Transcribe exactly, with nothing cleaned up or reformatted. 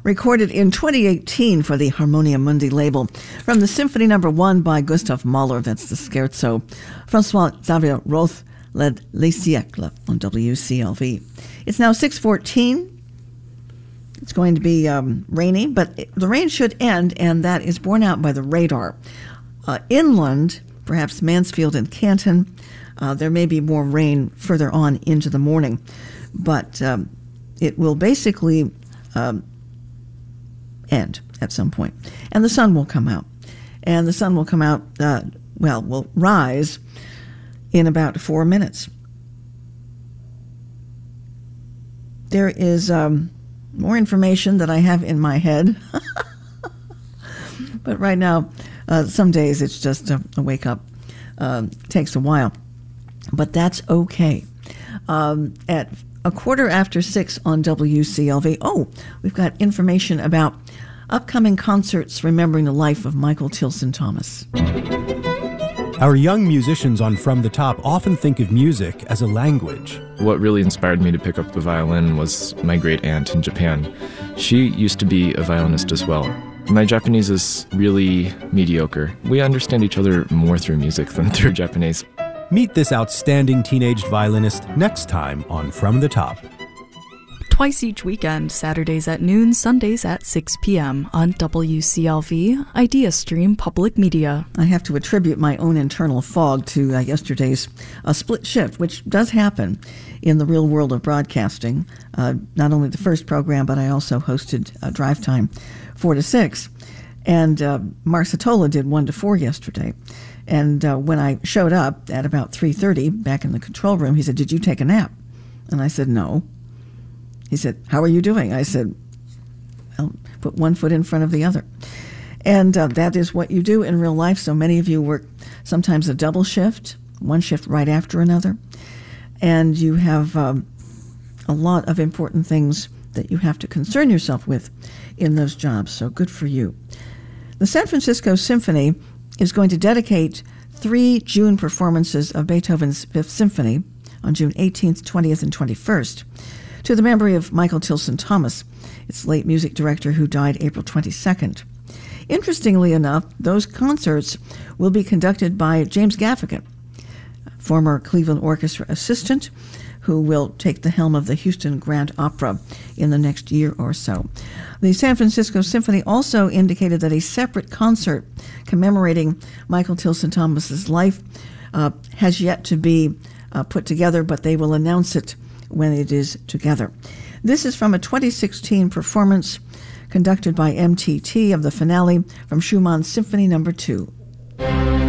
recorded in twenty eighteen for the Harmonia Mundi label. From the Symphony Number One by Gustav Mahler, that's the Scherzo. François-Xavier Roth led Les Siècles on W C L V. It's now six fourteen. It's going to be um, rainy, but it, the rain should end, and that is borne out by the radar. Uh, inland, perhaps Mansfield and Canton, uh, there may be more rain further on into the morning, but um, it will basically um, end at some point, and the sun will come out. And the sun will come out, uh, well, will rise in about four minutes. There is um, more information that I have in my head, but right now, uh, some days it's just a, a wake up. Uh, takes a while, but that's okay. Um, at a quarter after six on W C L V, oh, we've got information about upcoming concerts remembering the life of Michael Tilson Thomas. Our young musicians on From the Top often think of music as a language. What really inspired me to pick up the violin was my great aunt in Japan. She used to be a violinist as well. My Japanese is really mediocre. We understand each other more through music than through Japanese. Meet this outstanding teenage violinist next time on From the Top. Twice each weekend, Saturdays at noon, Sundays at six p.m. on W C L V, IdeaStream Public Media. I have to attribute my own internal fog to uh, yesterday's uh, split shift, which does happen in the real world of broadcasting. Uh, not only the first program, but I also hosted uh, Drive Time four to six. And uh, Mark Satola did one to four yesterday. And uh, when I showed up at about three thirty back in the control room, he said, "Did you take a nap?" And I said, "No." He said, "How are you doing?" I said, "Well, put one foot in front of the other." And uh, that is what you do in real life. So many of you work sometimes a double shift, one shift right after another. And you have um, a lot of important things that you have to concern yourself with in those jobs. So good for you. The San Francisco Symphony is going to dedicate three June performances of Beethoven's Fifth Symphony on June eighteenth, twentieth, and twenty-first. To the memory of Michael Tilson Thomas, its late music director who died April twenty-second. Interestingly enough, those concerts will be conducted by James Gaffigan, former Cleveland Orchestra assistant, who will take the helm of the Houston Grand Opera in the next year or so. The San Francisco Symphony also indicated that a separate concert commemorating Michael Tilson Thomas's life uh, has yet to be uh, put together, but they will announce it when it is together. This is from a twenty sixteen performance conducted by M T T of the finale from Schumann's Symphony Number Two.